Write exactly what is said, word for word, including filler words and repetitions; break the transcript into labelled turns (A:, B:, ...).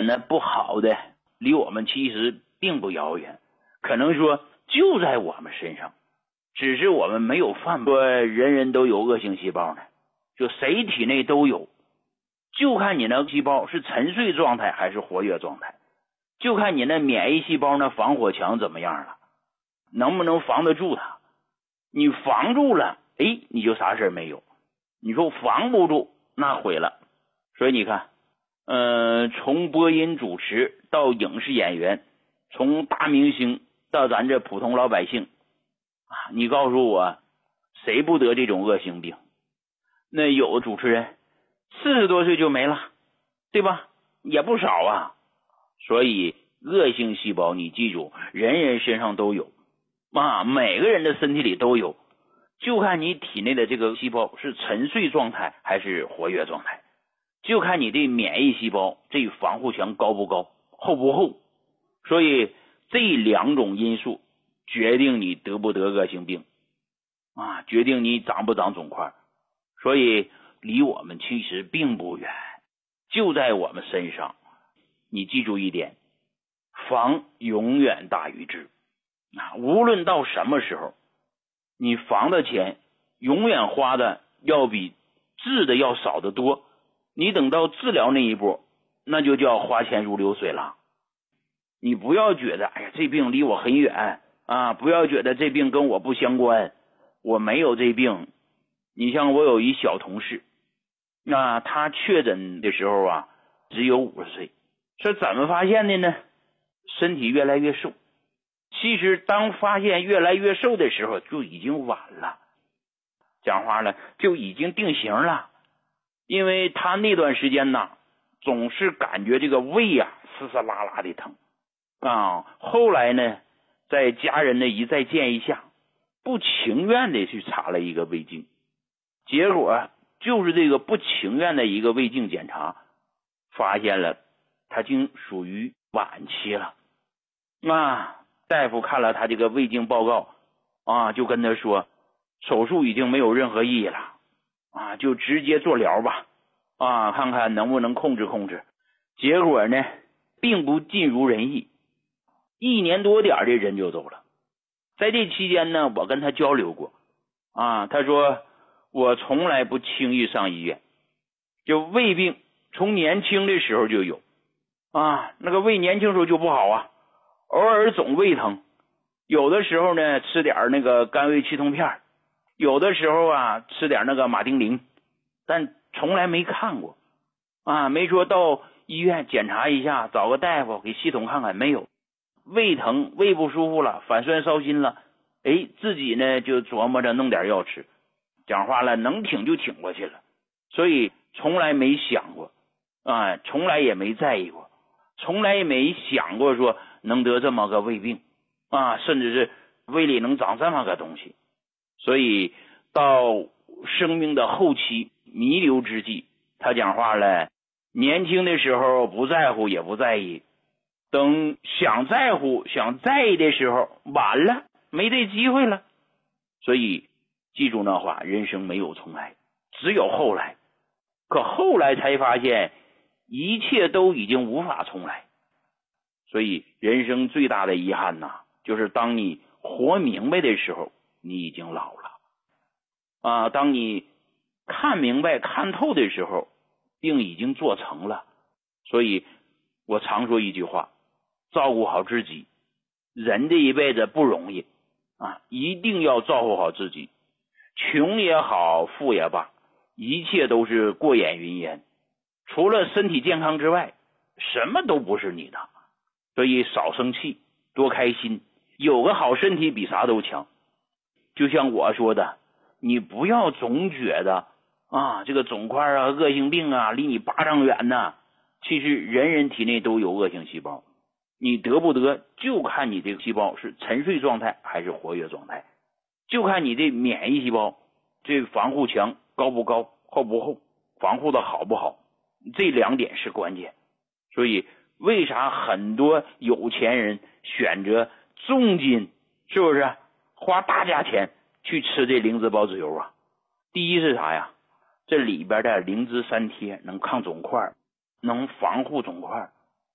A: 呢不好的离我们其实并不遥远，可能说就在我们身上，只是我们没有犯说人人都有恶性细胞呢，就谁体内都有，就看你那细胞是沉睡状态还是活跃状态，就看你那免疫细胞那防火墙怎么样了，能不能防得住它。你防住了，哎，你就啥事没有，你说防不住那毁了。所以你看呃，从播音主持到影视演员，从大明星到咱这普通老百姓啊，你告诉我谁不得这种恶性病？那有的主持人四十多岁就没了，对吧？也不少啊。所以恶性细胞你记住，人人身上都有啊，每个人的身体里都有，就看你体内的这个细胞是沉睡状态还是活跃状态，就看你这免疫细胞这防护墙高不高，厚不厚。所以这两种因素决定你得不得恶性病啊，决定你长不长肿块。所以离我们其实并不远，就在我们身上。你记住一点，防永远大于治啊！无论到什么时候，你防的钱永远花的要比治的要少得多。你等到治疗那一步，那就叫花钱如流水了。你不要觉得哎呀这病离我很远啊，不要觉得这病跟我不相关，我没有这病。你像我有一小同事，那他确诊的时候啊只有五十岁，是怎么发现的呢？身体越来越瘦。其实当发现越来越瘦的时候就已经晚了，讲话了就已经定型了。因为他那段时间呢总是感觉这个胃啊嘶嘶啦啦的疼啊，后来呢在家人的一再建议下，不情愿的去查了一个胃镜，结果就是这个不情愿的一个胃镜检查，发现了他竟属于晚期了啊！大夫看了他这个胃镜报告啊，就跟他说手术已经没有任何意义了啊，就直接做疗吧啊，看看能不能控制控制。结果呢并不尽如人意，一年多点的人就走了。在这期间呢我跟他交流过啊，他说我从来不轻易上医院，就胃病从年轻的时候就有啊，那个胃年轻时候就不好啊，偶尔总胃疼，有的时候呢吃点那个甘味气痛片，有的时候啊吃点那个马丁啉，但从来没看过啊，没说到医院检查一下，找个大夫给系统看看，没有。胃疼胃不舒服了，反酸烧心了，哎，自己呢就琢磨着弄点药吃，讲话了能挺就挺过去了。所以从来没想过啊，从来也没在意过，从来也没想过说能得这么个胃病啊，甚至是胃里能长这么个东西。所以到生命的后期弥留之际，他讲话了，年轻的时候不在乎也不在意，等想在乎想在意的时候晚了，没这机会了。所以记住那话，人生没有重来，只有后来。可后来才发现一切都已经无法重来。所以人生最大的遗憾呐，就是当你活明白的时候你已经老了啊，当你看明白看透的时候病已经做成了。所以我常说一句话，照顾好自己，人这一辈子不容易啊，一定要照顾好自己，穷也好富也罢，一切都是过眼云烟，除了身体健康之外什么都不是你的。所以少生气，多开心，有个好身体比啥都强。就像我说的，你不要总觉得啊这个肿块啊恶性病啊离你巴掌远呢，其实人人体内都有恶性细胞，你得不得就看你这个细胞是沉睡状态还是活跃状态，就看你这免疫细胞这防护墙高不高厚不厚，防护的好不好，这两点是关键。所以为啥很多有钱人选择重金，是不是花大价钱去吃这灵芝孢子油啊？第一是啥呀？这里边的灵芝三贴能抗肿块，能防护肿块，